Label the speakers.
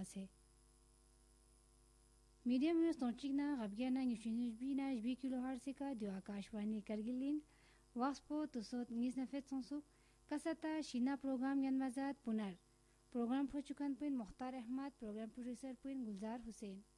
Speaker 1: आवाज़ है। Medium wave तोंचिकना गबगियाना न्यूशनिजबीना जबी किलोहर्ट्ज़ का दो आकाशवाणी करगिलिन वाक्सपो तुसोत नीस नफेत संसुक कसता शीना प्रोग्राम यनमजात पुनर programme फुचुकन pin Mukhtar Ahmad programme producer pin गुलजार हुसैन।